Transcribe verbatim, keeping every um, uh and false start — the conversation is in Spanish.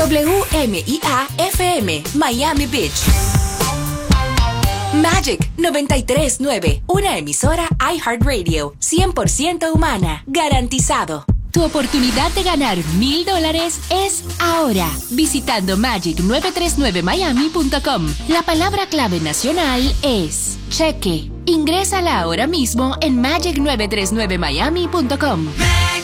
W M I A F M, Miami Beach. Magic noventa y tres punto nueve, una emisora iHeartRadio, cien por ciento humana, garantizado. Tu oportunidad de ganar mil dólares es ahora, visitando magic nueve tres nueve miami punto com. La palabra clave nacional es cheque. Ingrésala ahora mismo en magic nueve tres nueve miami punto com.